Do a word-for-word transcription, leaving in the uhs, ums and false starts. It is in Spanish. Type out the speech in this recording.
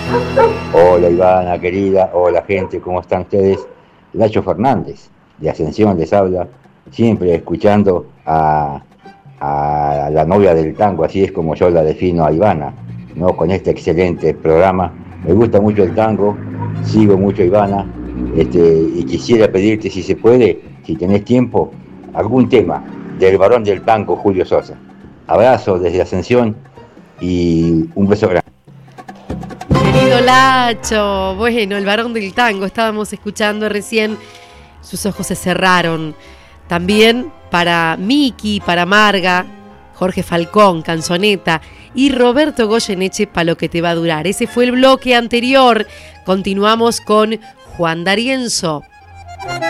Hola Ivana, querida, hola gente, ¿cómo están ustedes? Nacho Fernández, de Ascensión les habla, siempre escuchando a, a la novia del tango, así es como yo la defino a Ivana, ¿no? Con este excelente programa. Me gusta mucho el tango, sigo mucho a Ivana, este, y quisiera pedirte si se puede, si tenés tiempo, algún tema del varón del tango, Julio Sosa. Abrazo desde Ascensión y un beso grande. Querido Lacho, bueno, el varón del tango, estábamos escuchando recién, sus ojos se cerraron. También para Miki, para Marga, Jorge Falcón, Canzoneta y Roberto Goyeneche, Pa' lo que te va a durar. Ese fue el bloque anterior. Continuamos con Juan D'Arienzo.